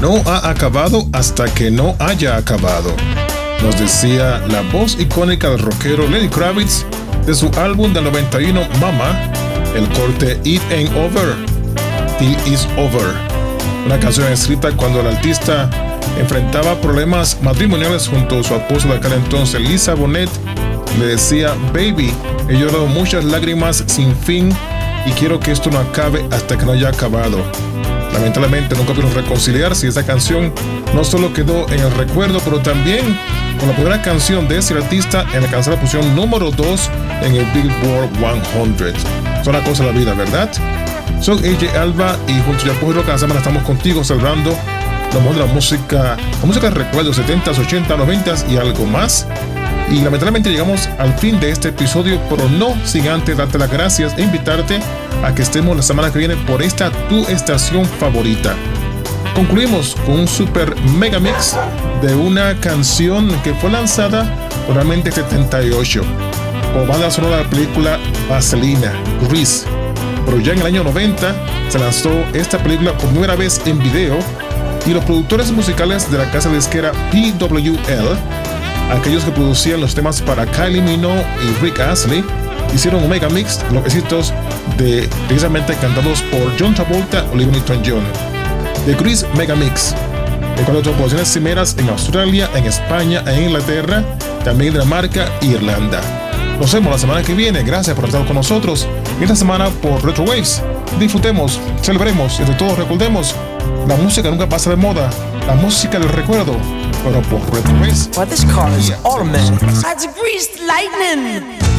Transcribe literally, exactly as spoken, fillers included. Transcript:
no ha acabado hasta que no haya acabado, nos decía la voz icónica del rockero Lenny Kravitz de su álbum del noventa y uno Mama, el corte It Ain't Over Till It's Over, una canción escrita cuando el artista enfrentaba problemas matrimoniales junto a su esposa de aquel entonces, Lisa Bonet. Le decía: baby, he llorado muchas lágrimas sin fin y quiero que esto no acabe hasta que no haya acabado. Lamentablemente nunca pudieron reconciliarse y esa canción no solo quedó en el recuerdo, pero también con la primera canción de ese artista en alcanzar la posición número dos en el Billboard cien. Son las cosas de la vida, ¿verdad? Soy A J Alba y junto a Yapo cada semana estamos contigo celebrando lo mejor de la música, la música de recuerdos setentas, ochentas, noventas y algo más. Y lamentablemente llegamos al fin de este episodio, pero no sin antes darte las gracias e invitarte a que estemos la semana que viene por esta tu estación favorita. Concluimos con un super mega mix de una canción que fue lanzada probablemente en setenta y ocho como banda sonora de la película Vaselina, Grease. Pero ya en el año noventa se lanzó esta película por primera vez en video y los productores musicales de la casa disquera P W L, aquellos que producían los temas para Kylie Minogue y Rick Astley, hicieron un mega mix de los éxitos de precisamente cantados por John Travolta y Olivia Newton-John. The Grease Mega Mix, de cuatro producciones cimeras en Australia, en España, en Inglaterra, también en Dinamarca e Irlanda. Nos vemos la semana que viene. Gracias por estar con nosotros y esta semana por Retro Waves. Disfrutemos, celebremos y entre todos recordemos: la música nunca pasa de moda, la música del recuerdo, pero por Retro Waves. Well, this car is automatic. That's greased lightning.